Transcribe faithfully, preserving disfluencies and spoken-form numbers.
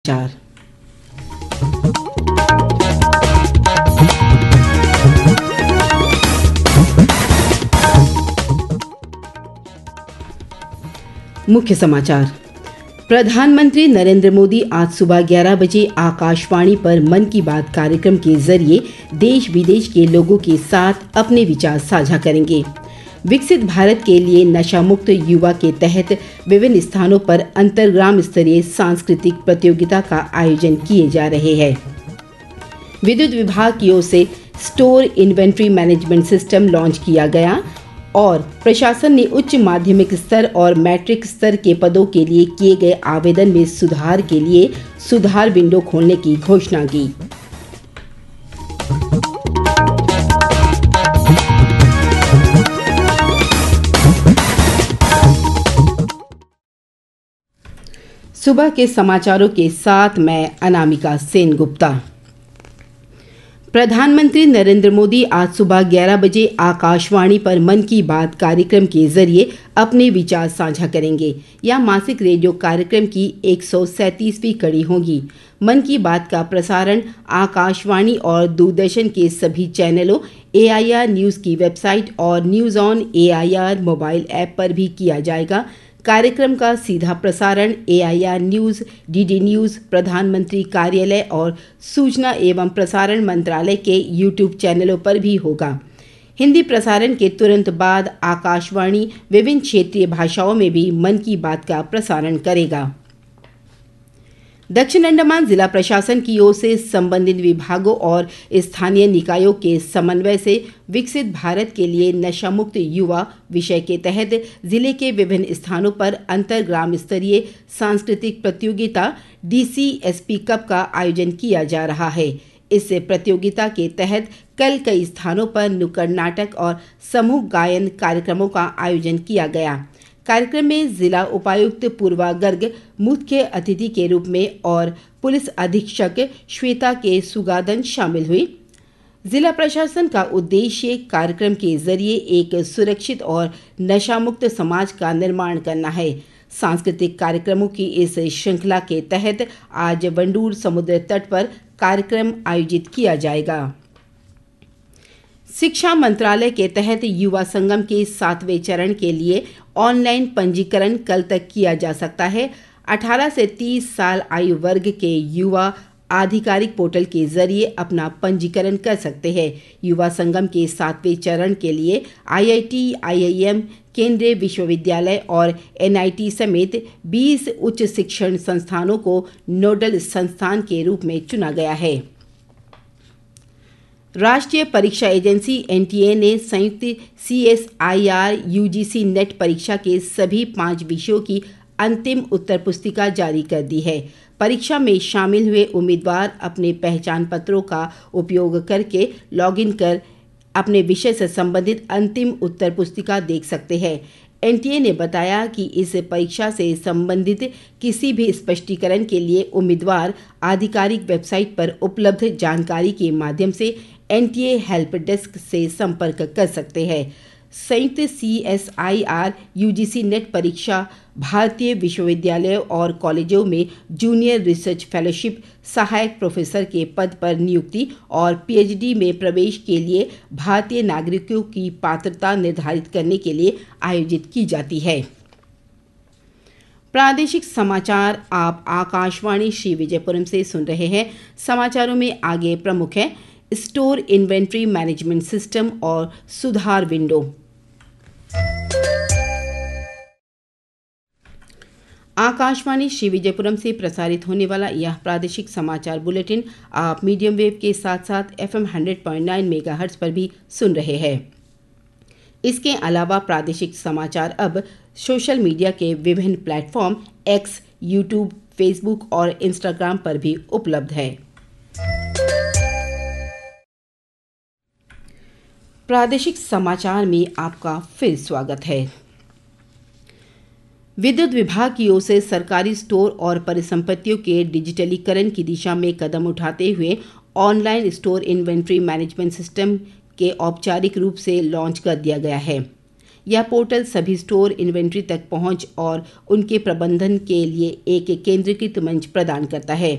चार। मुख्य समाचार। प्रधानमंत्री नरेंद्र मोदी आज सुबह ग्यारह बजे आकाशवाणी पर मन की बात कार्यक्रम के जरिए देश विदेश के लोगों के साथ अपने विचार साझा करेंगे। विकसित भारत के लिए नशा मुक्त युवा के तहत विभिन्न स्थानों पर अंतरग्राम स्तरीय सांस्कृतिक प्रतियोगिता का आयोजन किए जा रहे हैं। विद्युत विभाग की ओर से store inventory management system launch किया गया और प्रशासन ने उच्च माध्यमिक स्तर और मैट्रिक स्तर के पदों के लिए किए गए आवेदन में सुधार के लिए सुधार विंडो खोलने की घोषणा की। सुबह के समाचारों के साथ मैं अनामिका सेन गुप्ता। प्रधानमंत्री नरेंद्र मोदी आज सुबह ग्यारह बजे आकाशवाणी पर मन की बात कार्यक्रम के जरिए अपने विचार साझा करेंगे। यह मासिक रेडियो कार्यक्रम की एक सौ सैंतीसवीं कड़ी होगी। मन की बात का प्रसारण आकाशवाणी और दूरदर्शन के सभी चैनलों, ए आई आर न्यूज़ की वेबसाइट और news on A I R mobile app पर भी किया जाएगा। कार्यक्रम का सीधा प्रसारण ए I R news, D D news, प्रधानमंत्री कार्यालय और सूचना एवं प्रसारण मंत्रालय के यूट्यूब चैनलों पर भी होगा। हिंदी प्रसारण के तुरंत बाद आकाशवाणी विभिन्न क्षेत्रीय भाषाओं में भी मन की बात का प्रसारण करेगा। दक्षिण अंडमान जिला प्रशासन की ओर से संबंधित विभागों और स्थानीय निकायों के समन्वय से विकसित भारत के लिए नशा मुक्त युवा विषय के तहत जिले के विभिन्न स्थानों पर अंतरग्राम स्तरीय सांस्कृतिक प्रतियोगिता D C S P cup का आयोजन किया जा रहा है। इस प्रतियोगिता के तहत कल कई स्थानों पर नुक्कड़ नाटक और समूह गायन कार्यक्रमों का आयोजन किया गया। कार्यक्रम में जिला उपायुक्त पूर्वा गर्ग मुख्य अतिथि के रूप में और पुलिस अधीक्षक श्वेता के सुगादन शामिल हुई। जिला प्रशासन का उद्देश्य कार्यक्रम के जरिए एक सुरक्षित और नशा मुक्त समाज का निर्माण करना है। सांस्कृतिक कार्यक्रमों की इस श्रृंखला के तहत आज वंडूर समुद्र तट पर कार्यक्रम आयोजित किया जाएगा। शिक्षा मंत्रालय के तहत युवा संगम के सातवें चरण के लिए ऑनलाइन पंजीकरण कल तक किया जा सकता है। अठारह से तीस साल आयु वर्ग के युवा आधिकारिक पोर्टल के जरिए अपना पंजीकरण कर सकते हैं। युवा संगम के सातवें चरण के लिए आई I T, I I am, केंद्रीय विश्वविद्यालय और एन आई टी समेत बीस उच्च शिक्षण संस्थानों को नोडल संस्थान के रूप में चुना गया है। राष्ट्रीय परीक्षा एजेंसी एन टी ए ने संयुक्त C S I R you ji C net परीक्षा के सभी पाँच विषयों की अंतिम उत्तर पुस्तिका जारी कर दी है। परीक्षा में शामिल हुए उम्मीदवार अपने पहचान पत्रों का उपयोग करके लॉगिन कर अपने विषय से संबंधित अंतिम उत्तर पुस्तिका देख सकते हैं। एन टी ए ने बताया कि इस परीक्षा से संबंधित किसी भी स्पष्टीकरण के लिए उम्मीदवार आधिकारिक वेबसाइट पर उपलब्ध जानकारी के माध्यम से N T A help desk से संपर्क कर सकते हैं। संयुक्त C S I R you ji C net परीक्षा भारतीय विश्वविद्यालयों और कॉलेजों में जूनियर रिसर्च फेलोशिप, सहायक प्रोफेसर के पद पर नियुक्ति और पी एच डी में प्रवेश के लिए भारतीय नागरिकों की पात्रता निर्धारित करने के लिए आयोजित की जाती है। प्रादेशिक समाचार आप आकाशवाणी श्री विजयपुरम से सुन रहे हैं। समाचारों में आगे प्रमुख है स्टोर इन्वेंट्री मैनेजमेंट सिस्टम और सुधार विंडो। आकाशवाणी श्री विजयपुरम से प्रसारित होने वाला यह प्रादेशिक समाचार बुलेटिन आप मीडियम वेव के साथ साथ F am hundred point nine megahertz पर भी सुन रहे हैं। इसके अलावा प्रादेशिक समाचार अब सोशल मीडिया के विभिन्न प्लेटफॉर्म एक्स, यूट्यूब, फेसबुक और इंस्टाग्राम पर भी उपलब्ध है। प्रादेशिक समाचार में आपका फिर स्वागत है। विद्युत विभाग की ओर से सरकारी स्टोर और परिसंपत्तियों के डिजिटलीकरण की दिशा में कदम उठाते हुए online store inventory management system के औपचारिक रूप से लॉन्च कर दिया गया है। यह पोर्टल सभी स्टोर इन्वेंट्री तक पहुंच और उनके प्रबंधन के लिए एक केंद्रीकृत मंच प्रदान करता है।